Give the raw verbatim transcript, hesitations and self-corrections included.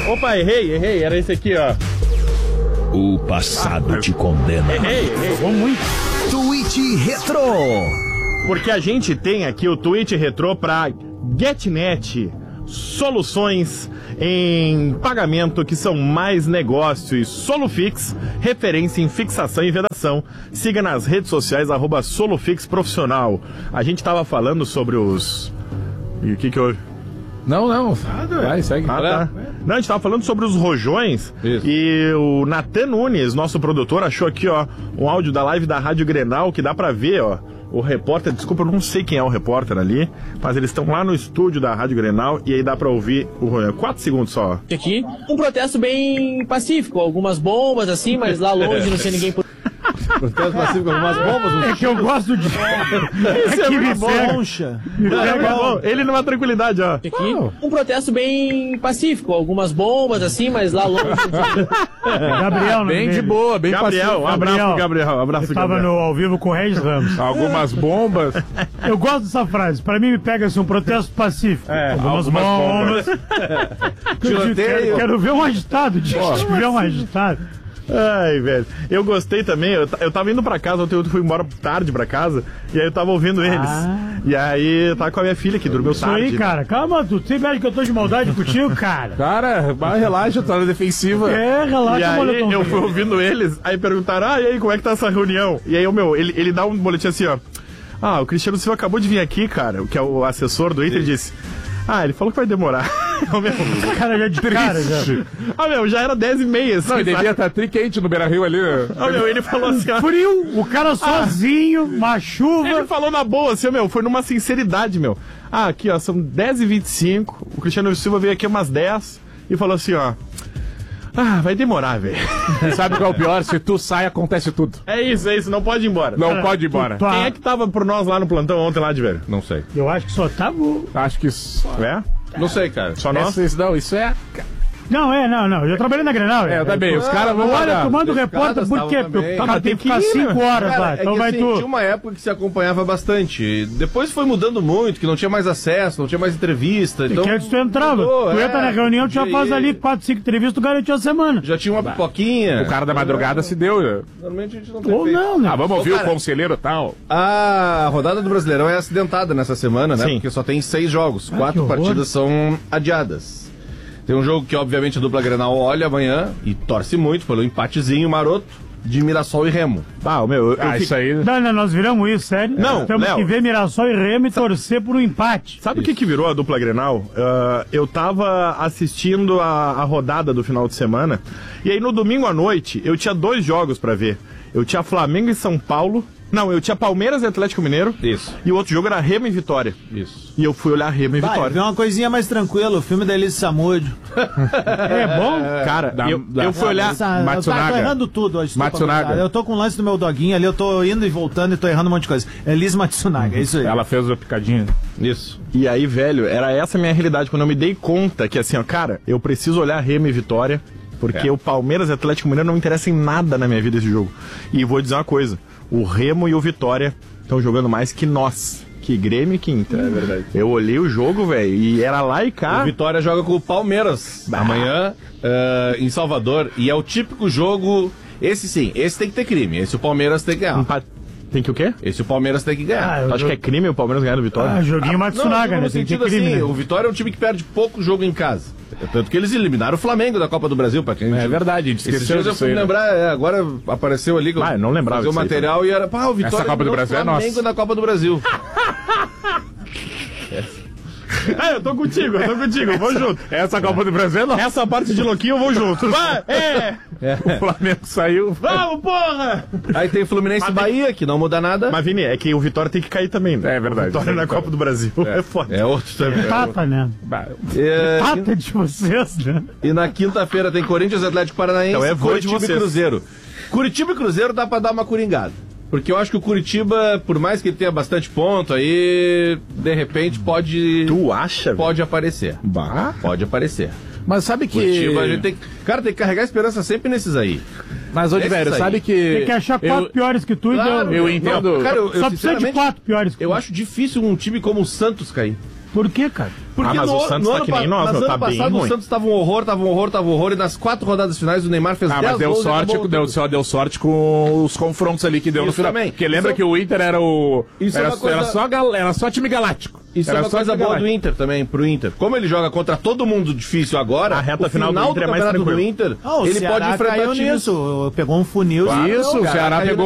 Opa, errei, errei. Era esse aqui, ó. O passado ah, te condena. Errei, errei. Vou muito. Tweet Retro. Porque a gente tem aqui o Tweet Retro pra GetNet. Soluções em pagamento que são mais negócios. Solufix, referência em fixação e vedação. Siga nas redes sociais, arroba Solufix Profissional. A gente tava falando sobre os... E o que que houve? Não, não. Vai, segue. Ah, tá. Não, a gente tava falando sobre os rojões. Isso. E o Natan Nunes, nosso produtor, achou aqui, ó, um áudio da live da Rádio Grenal que dá pra ver, ó. O repórter, desculpa, eu não sei quem é o repórter ali, mas eles estão lá no estúdio da Rádio Grenal e aí dá pra ouvir o quatro segundos só. Aqui, um protesto bem pacífico, algumas bombas assim, mas lá longe não tinha ninguém por... Protesto pacífico, algumas bombas. Um é que eu gosto de... Esse é, é que me poncha. É ele numa tranquilidade, ó. Aqui, um protesto bem pacífico, algumas bombas assim, mas lá longe... Gabriel, bem de boa, bem Gabriel, pacífico. Um abraço pro Gabriel, um abraço pro Gabriel. Estava no ao vivo com o Regis Ramos. Algumas bombas. Eu gosto dessa frase. Pra mim me pega assim, um protesto pacífico. É, algumas, algumas bombas. bombas. quero, quero ver um agitado, oh. ver um agitado. Ai, velho. Eu gostei também. Eu, eu tava indo pra casa, ontem eu fui embora tarde pra casa, e aí eu tava ouvindo eles. Ah. E aí eu tava com a minha filha que dormiu Isso tarde. Isso aí, cara. Calma, tu você acha que eu tô de maldade contigo, cara? Cara, relaxa, tá na defensiva. É, relaxa, E aí eu fui ouvindo eles, aí perguntaram, ah, e aí, como é que tá essa reunião? E aí o meu, ele, ele dá um boletim assim, ó. Ah, o Cristiano Silva acabou de vir aqui, cara, que é o assessor do Inter, e disse... Ah, ele falou que vai demorar. Oh, meu, cara, já de cara, já. Ah, meu, já era dez e meia. Não, ele devia estar triquente no Beira-Rio ali. Ah, meu, ele falou assim, ó. Frio, o cara sozinho, ah, uma chuva. Ele falou na boa, assim, meu, foi numa sinceridade, meu. Ah, aqui, ó, são dez e vinte e cinco. O Cristiano Silva veio aqui umas dez e falou assim, ó. Ah, vai demorar, velho. Sabe qual é o pior? Se tu sai, acontece tudo. É isso, é isso, não pode ir embora. Não cara, pode ir embora. Tu, tu, Quem é que tava por nós lá no plantão ontem lá de velho? Não sei. Eu acho que só tava. Acho que só. É? Não sei, cara. Só nós? Isso, não, isso é... Não, é, não, não. Eu trabalhei na Grenal. É, eu também. Os caras vão Olha, tu manda o repórter, por quê? Porque o cara tem que ficar cinco horas lá. É então que, vai assim, tu. Tinha uma época que se acompanhava bastante. Depois foi mudando muito, que não tinha mais acesso, não tinha mais entrevista. Então, que antes tu entrava. Mudou, tu entra é, na reunião, tu já faz ali quatro, cinco entrevistas, tu garantiu a semana. Já tinha uma bah. pipoquinha. O cara da madrugada se deu. Normalmente a gente não tem Ou feito. não, né? Ah, vamos ouvir Ô, cara, o conselheiro e tal. A rodada do Brasileirão é acidentada nessa semana, né? Sim. Porque só tem seis jogos. Ah, quatro partidas são adiadas. Tem um jogo que, obviamente, a dupla Grenal olha amanhã e torce muito pelo empatezinho maroto de Mirassol e Remo. Ah, meu, eu, ah, eu isso aí... Não, não, nós viramos isso, sério. Não, Temos Léo, que ver Mirassol e Remo e torcer por um empate. Sabe o que que virou a dupla Grenal? Uh, eu tava assistindo a, a rodada do final de semana, e aí no domingo à noite eu tinha dois jogos pra ver. Eu tinha Flamengo e São Paulo. Não, eu tinha Palmeiras e Atlético Mineiro. Isso. E o outro jogo era Remo e Vitória. Isso. E eu fui olhar Remo e Vai, Vitória. Vai, uma coisinha mais tranquila, o filme da Elise Samúdio. É bom? Cara, da, eu, da, eu fui olhar... Essa, Matsunaga. Eu tô errando tudo hoje. Matsunaga. Eu tô com o lance do meu doguinho ali, eu tô indo e voltando e tô errando um monte de coisa. Elise Matsunaga, é isso aí. Ela fez a picadinha. Isso. E aí, velho, era essa a minha realidade. Quando eu me dei conta que assim, ó, cara, eu preciso olhar Remo e Vitória, porque é. o Palmeiras e Atlético Mineiro não me interessam em nada na minha vida esse jogo. E vou dizer uma coisa, o Remo e o Vitória estão jogando mais que nós. Que Grêmio e que Inter. É verdade. Eu olhei o jogo, velho, e era lá e cá. O Vitória joga com o Palmeiras bah. amanhã uh, em Salvador. E é o típico jogo... Esse sim, esse tem que ter crime. Esse o Palmeiras tem que ganhar. Empa... Tem que o quê? Esse o Palmeiras tem que ganhar. Ah, eu acho eu... que é crime o Palmeiras ganhar do Vitória. Ah, joguinho ah, Matsunaga, não, né? Tem que ter crime, assim, né? O Vitória é um time que perde pouco jogo em casa. Tanto que eles eliminaram o Flamengo da Copa do Brasil. Pra quem é gente... verdade, a gente esqueceu disso. Eu fui lembrar, é, agora apareceu ali. Ah, eu não lembrava fazer o material aí, e era, pá, o Vitória essa Copa do Brasil é nossa. Flamengo na Copa do Brasil. É, eu tô contigo, eu tô contigo, eu vou junto. Essa Copa do Brasil é nossa. Essa parte de louquinho eu vou junto. Vai, é! é. O Flamengo saiu. Vamos, porra! Aí tem Fluminense e Bahia, que não muda nada. Mas, Vini, é que o Vitória tem que cair também, né? É verdade. O Vitória na Copa do Brasil é, é foda. É outro também. Tata, né? É, Tata de vocês, né? E na quinta-feira tem Corinthians, Atlético Paranaense, então é Curitiba e Cruzeiro. Curitiba e Cruzeiro dá pra dar uma coringada. Porque eu acho que o Curitiba, por mais que ele tenha bastante ponto, aí, de repente, pode... Tu acha? Pode aparecer. Bah. Pode aparecer. Mas sabe que... Curitiba, a gente tem... Cara, tem que carregar a esperança sempre nesses aí. Mas, ô, velho, sabe que... Tem que achar quatro eu... piores que tu. Claro, eu, eu entendo... Não, cara, eu, eu, só precisa de quatro piores que tu. Eu acho difícil um time como o Santos cair. Por quê, cara? Porque Ah, mas no, o Santos no tá ano que nem pa- nós, mas ó, ano tá bem passado ruim. o Santos tava um horror, tava um horror, tava um horror, e nas quatro rodadas finais o Neymar fez Ah, dez mas deu gols e sorte, acabou deu, tudo. só deu sorte com os confrontos ali que deu no Isso final. também. Porque lembra Isso- que o Inter era o. Isso é era, uma coisa- era, só, gal- era só time galáctico. Isso era é uma só coisa time boa do galáctico. Inter também, pro Inter. Como ele joga contra todo mundo difícil agora, A reta o final do Inter é mais campeonato do tranquilo. Inter, Ah, o ele Ceará pode enfrentar caiu times... nisso, pegou um funil. Isso, o cara, Ceará caiu pegou